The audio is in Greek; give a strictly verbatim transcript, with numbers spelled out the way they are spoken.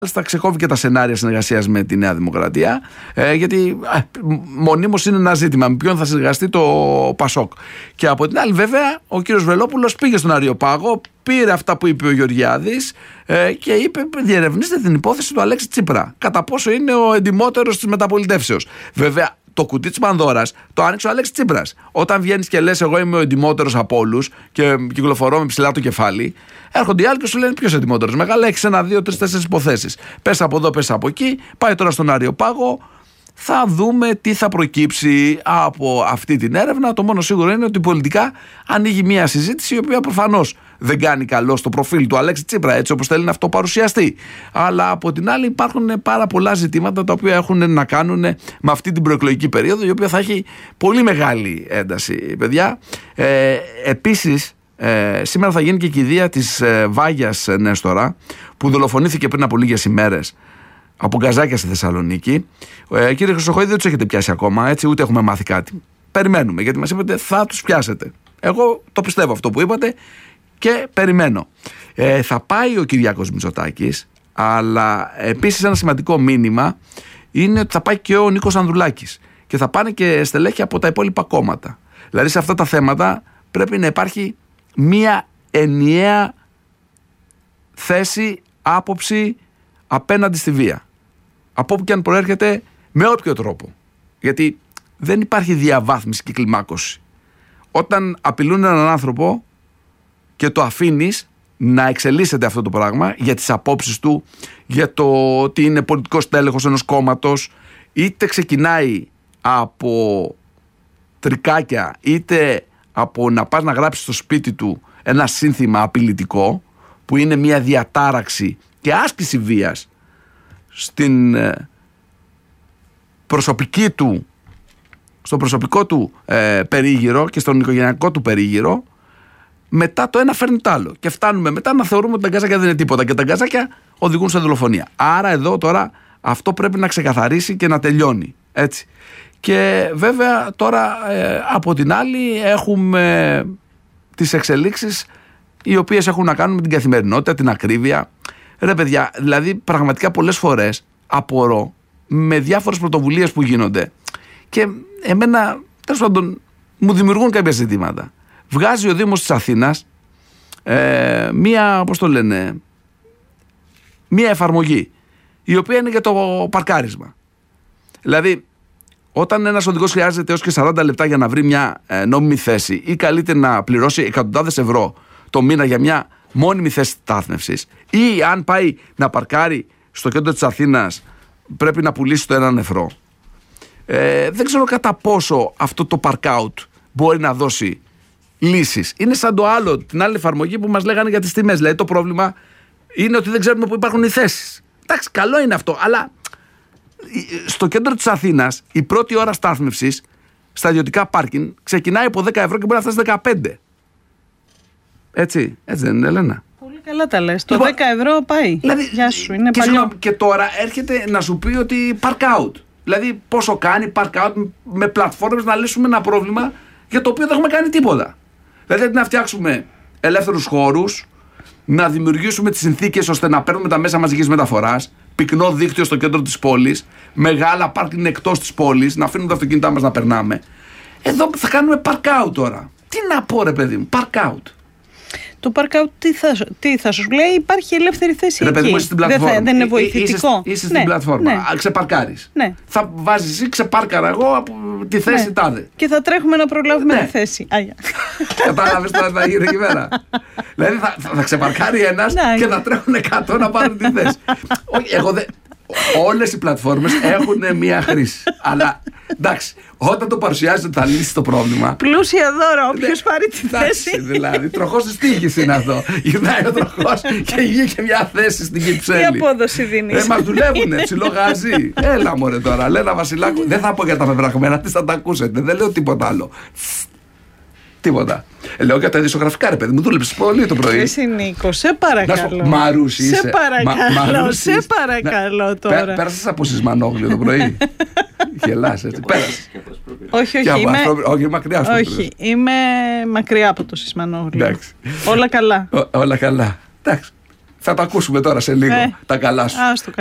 θα ξεκόβει και τα σενάρια συνεργασίας με τη Νέα Δημοκρατία, ε, γιατί ε, μονίμως είναι ένα ζήτημα με ποιον θα συνεργαστεί το Πασόκ. Και από την άλλη, βέβαια, ο κύριος Βελόπουλος πήγε στον Αριοπάγο, πήρε αυτά που είπε ο Γεωργιάδης ε, και είπε: διερευνήστε την υπόθεση του Αλέξη Τσίπρα. Κατά πόσο είναι ο εντιμότερος της μεταπολιτεύσεως. Βέβαια, το κουτί της Πανδώρας το άνοιξε ο Αλέξης Τσίπρας. Όταν βγαίνεις και λες: εγώ είμαι ο εντιμότερος από όλους και κυκλοφορώ με ψηλά το κεφάλι, έρχονται οι άλλοι και σου λένε: ποιος εντιμότερος? Μεγάλα, έχεις ένα, δύο, τρεις, τέσσερις υποθέσεις. Πες από εδώ, πες από εκεί. Πάει τώρα στον Αριοπάγο. Θα δούμε τι θα προκύψει από αυτή την έρευνα. Το μόνο σίγουρο είναι ότι πολιτικά ανοίγει μια συζήτηση η οποία προφανώς δεν κάνει καλό στο προφίλ του Αλέξη Τσίπρα, έτσι όπως θέλει να αυτό παρουσιαστεί. Αλλά από την άλλη υπάρχουν πάρα πολλά ζητήματα τα οποία έχουν να κάνουν με αυτή την προεκλογική περίοδο, η οποία θα έχει πολύ μεγάλη ένταση, παιδιά. Ε, επίσης, ε, σήμερα θα γίνει και η κηδεία της ε, Βάγιας Νέστορα, που δολοφονήθηκε πριν από λίγες ημέρες από γκαζάκια στη Θεσσαλονίκη. Ε, κύριε Χρυσοχοίδη, δεν τους έχετε πιάσει ακόμα, έτσι, ούτε έχουμε μάθει κάτι. Περιμένουμε, γιατί μας είπατε θα τους πιάσετε. Εγώ το πιστεύω αυτό που είπατε και περιμένω. Ε, θα πάει ο Κυριάκος Μητσοτάκης, αλλά επίσης ένα σημαντικό μήνυμα είναι ότι θα πάει και ο Νίκος Ανδρουλάκης και θα πάνε και στελέχη από τα υπόλοιπα κόμματα. Δηλαδή σε αυτά τα θέματα πρέπει να υπάρχει μία ενιαία θέση, άποψη απέναντι στη βία. Από όπου και αν προέρχεται, με όποιο τρόπο. Γιατί δεν υπάρχει διαβάθμιση και κλιμάκωση. Όταν απειλούν έναν άνθρωπο και το αφήνεις να εξελίσσεται αυτό το πράγμα για τις απόψεις του, για το ότι είναι πολιτικός τέλεχος ενός κόμματος, είτε ξεκινάει από τρικάκια, είτε από να πας να γράψεις στο σπίτι του ένα σύνθημα απειλητικό, που είναι μια διατάραξη και άσκηση βίας στην προσωπική του, στο προσωπικό του ε, περίγυρο και στον οικογενειακό του περίγυρο, μετά το ένα φέρνει το άλλο. Και φτάνουμε μετά να θεωρούμε ότι τα γκαζάκια δεν είναι τίποτα και τα γκαζάκια οδηγούν σε δολοφονία. Άρα εδώ τώρα αυτό πρέπει να ξεκαθαρίσει και να τελειώνει. Έτσι. Και βέβαια τώρα ε, από την άλλη έχουμε τις εξελίξεις οι οποίες έχουν να κάνουν με την καθημερινότητα, την ακρίβεια. Ρε παιδιά, δηλαδή πραγματικά πολλές φορές απορώ με διάφορες πρωτοβουλίες που γίνονται και εμένα τέλος πάντων μου δημιουργούν κάποια ζητήματα. Βγάζει ο Δήμος της Αθήνας ε, μία, πώς το λένε, μία εφαρμογή η οποία είναι για το παρκάρισμα. Δηλαδή όταν ένας οδηγός χρειάζεται έως και σαράντα λεπτά για να βρει μια ε, νόμιμη θέση ή καλείται να πληρώσει εκατοντάδες ευρώ το μήνα για μια μόνιμη θέση στάθμευσης, ή αν πάει να παρκάρει στο κέντρο της Αθήνας πρέπει να πουλήσει το έναν ευρώ. Ε, δεν ξέρω κατά πόσο αυτό το parkout μπορεί να δώσει λύσεις. Είναι σαν το άλλο, την άλλη εφαρμογή που μας λέγανε για τις τιμές. Δηλαδή το πρόβλημα είναι ότι δεν ξέρουμε πού υπάρχουν οι θέσεις. Εντάξει, καλό είναι αυτό, αλλά στο κέντρο της Αθήνας η πρώτη ώρα στάθμευσης στα ιδιωτικά πάρκινγκ ξεκινάει από δέκα ευρώ και μπορεί να φτάσει δεκαπέντε. Έτσι, έτσι δεν είναι, Ελένα? Πολύ καλά τα λες. Το δέκα ευρώ πάει. Δηλαδή, γεια σου, είναι και παλιό. Και τώρα έρχεται να σου πει ότι park out. Δηλαδή πόσο κάνει park out με πλατφόρμες να λύσουμε ένα πρόβλημα για το οποίο δεν έχουμε κάνει τίποτα. Δηλαδή να φτιάξουμε ελεύθερους χώρους, να δημιουργήσουμε τις συνθήκες ώστε να παίρνουμε τα μέσα μαζικής μεταφοράς, πυκνό δίκτυο στο κέντρο της πόλης, μεγάλα πάρκινγκ εκτός της πόλης, να αφήνουμε τα αυτοκίνητά μας να περνάμε. Εδώ θα κάνουμε park out τώρα. Τι να πω, ρε παιδί μου, park out. Το park out τι θα, τι θα σου λέει, υπάρχει ελεύθερη θέση. Ρε παιδί μου, είσαι στην πλατφόρμα. Δεν, δεν είναι βοηθητικό. Είσαι, είσαι στην ναι, πλατφόρμα. Ναι. Ξεπαρκάρεις. Ναι. Θα βάζεις εσύ, ξεπάρκαρα εγώ από τη θέση ναι. τάδε. Και θα τρέχουμε να προλάβουμε ναι. τη θέση. Κατάλαβες τώρα θα γίνει εκεί πέρα. Δηλαδή θα, θα ξεπαρκάρει ένας ναι. και θα τρέχουν εκατό να πάρουν τη θέση. Όχι, εγώ δεν. Όλες οι πλατφόρμες έχουν μία χρήση. Αλλά εντάξει, όταν το παρουσιάζει ότι θα λύσει το πρόβλημα. Πλούσια δώρα, όποιος πάρει τη θέση. Δηλαδή, τροχός της τύχης είναι αυτό. Γυρνάει ο τροχός και βγήκε μια θέση στην Κυψέλη. Τι απόδοση δίνεις? Ε, μας δουλεύουνε, ψιλογαζί. Έλα μωρέ τώρα, Λένα Βασιλάκου. Δεν θα πω για τα πεπραγμένα, τι θα τα ακούσετε. Δεν λέω τίποτα άλλο. Τίποτα. Ε, λέω για τα ειδησιογραφικά, ρε παιδί μου, δούλεψε πολύ το πρωί. Εσύ Νίκο, σε παρακαλώ. Μαρούσι είσαι. Σε παρακαλώ, Μα, σε παρακαλώ τώρα. Πέ, πέρασες από Σισμανόγλιο το πρωί. Γελάς έτσι. Πέρασες. Όχι, όχι. Είμαι... όχι, μακριά στο όχι, είμαι μακριά από το Σισμανόγλιο. Όλα καλά. Ό, όλα καλά. Εντάξει. Θα τα ακούσουμε τώρα σε λίγο. Ε, τα καλά σου. άστο.